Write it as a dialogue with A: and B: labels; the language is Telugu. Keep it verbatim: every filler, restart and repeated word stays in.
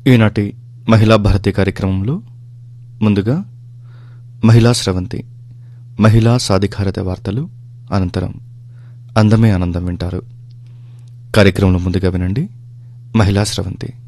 A: ఈనాటి మహిళా భారతి కార్యక్రమంలో ముందుగా మహిళా స్రవంతి మహిళా సాధికారత వార్తలు, అనంతరం అందమే ఆనందం వింటారు. కార్యక్రమంలో ముందుగా వినండి మహిళా స్రవంతి.